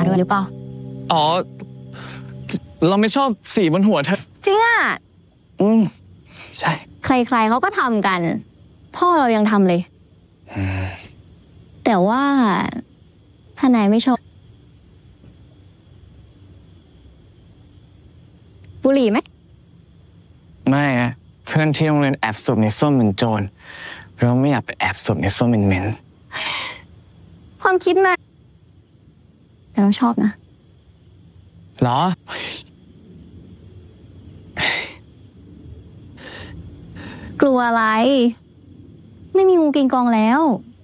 ด้วยหรือเปล่าอ๋อเราไม่ชอบสีบนหัวเธอจริงอ่ะใช่ใครๆเขาก็ทำกันพ่อเรายังทำเลยแต่ว่าถ้านายไม่ชอบบุหรี่ไหมไม่อะเพื่อนที่โรงเรียนแอบสูบในส้วมเป็นโจรเราไม่อยากไปแอบสูบในส้วมเป็นเหม็นความคิดนายแต่เราชอบนะหรอกลัวอะไรไม่มีงูกินกองแล้ว